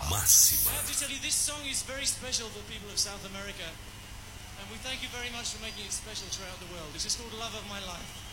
máxima. I have to tell you, this song is very special for people of South America. And we thank you very much for making it special throughout the world. This is called Love of My Life.